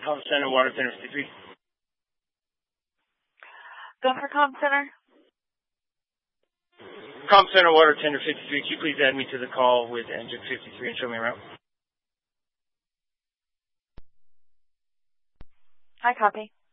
Comm Center, Water Center 53. Go for Comm Center. Comm Center, Water Tender 53. Could you please add me to the call with engine 53 and show me around? I copy.